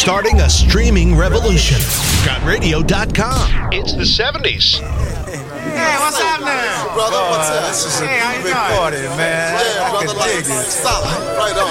starting a streaming revolution. GotRadio.com. It's the 70s. Hey, what's happening? Brother, what's up? This is a Hey, how you big doing? party, man. Yeah, I brother, can like dig it. solid. Right on.